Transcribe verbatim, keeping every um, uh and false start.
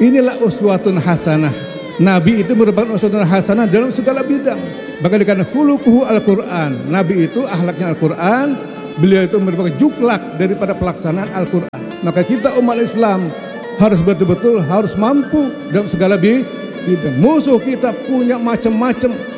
Inilah uswatun hasanah. Nabi itu merupakan uswatun hasanah dalam segala bidang. Bahkan dikatakan khuluquhu Al-Quran. Nabi itu akhlaknya Al-Quran. Beliau itu merupakan juklak daripada pelaksanaan Al-Quran. Maka kita umat Islam harus betul-betul harus mampu dalam segala bidang. Musuh kita punya macam-macam